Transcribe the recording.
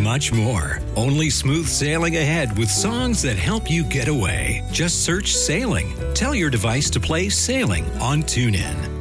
much more. Only smooth sailing ahead with songs that help you get away. Just search Sailing. Tell your device to play Sailing on TuneIn.